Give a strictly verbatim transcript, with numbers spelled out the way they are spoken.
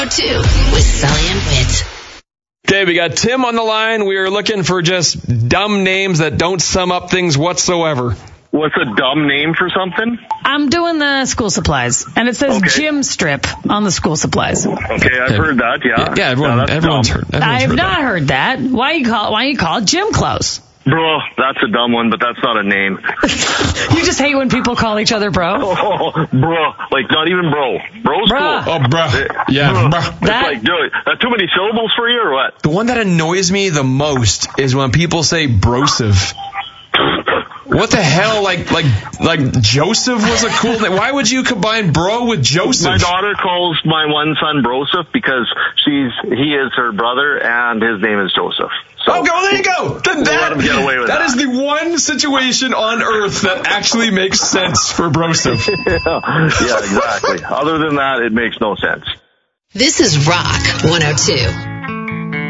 Two with Sully and Whit. Okay, we got Tim on the line. We are looking for just dumb names that don't sum up things whatsoever. What's a dumb name for something? I'm doing the school supplies, and it says Okay. gym strip on the school supplies. Okay, I've heard that, yeah. Yeah, everyone, No, that's everyone's dumb. heard. Everyone's I have heard not that. heard that. Why you call Why you call it gym clothes? Bro, that's a dumb one, but that's not a name. You just hate when people call each other bro. Oh, bro, like not even bro. Bro's Bruh. cool. Oh, bruh. Yeah, Bruh. bruh. It's That- like, dude, uh, too many syllables for you or what? The one that annoys me the most is when people say brosive. What the hell? Like, like, like Joseph was a cool name. Why would you combine bro with Joseph? My daughter calls my one son Broseph because she's he is her brother and his name is Joseph. So Oh, go there you go. Then We'll that, let him get away with that that. is the one situation on earth that actually makes sense for brosive. yeah, yeah, exactly. Other than that, it makes no sense. This is Rock one oh two.